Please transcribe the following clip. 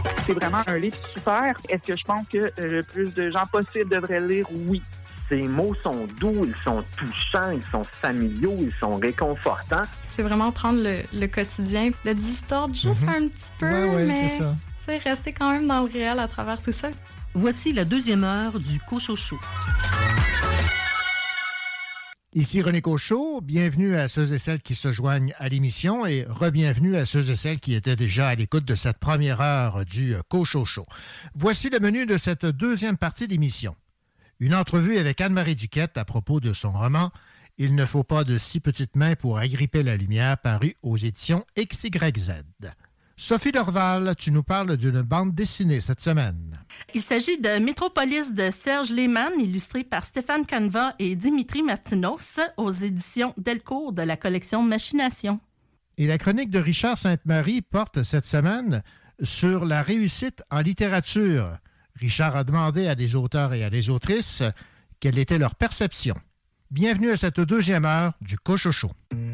C'est vraiment un livre super. Est-ce que je pense que le plus de gens possible devraient le lire? Oui. Ces mots sont doux, ils sont touchants, ils sont familiaux, ils sont réconfortants. C'est vraiment prendre le quotidien, le distordre juste un petit peu, mais c'est ça. Rester quand même dans le réel à travers tout ça. Voici la deuxième heure du Cochocho. Ici René Cochot, bienvenue à ceux et celles qui se joignent à l'émission et re-bienvenue à ceux et celles qui étaient déjà à l'écoute de cette première heure du Cochocho. Voici le menu de cette deuxième partie d'émission. Une entrevue avec Anne-Marie Duquette à propos de son roman « Il ne faut pas de si petites mains pour agripper la lumière » paru aux éditions XYZ. Sophie Dorval, tu nous parles d'une bande dessinée cette semaine. Il s'agit de Métropolis de Serge Lehmann, illustré par Stéphane Canva et Dimitri Martinos, aux éditions Delcourt de la collection Machination. Et la chronique de Richard Sainte-Marie porte cette semaine sur la réussite en littérature. Richard a demandé à des auteurs et à des autrices quelle était leur perception. Bienvenue à cette deuxième heure du Cochocho.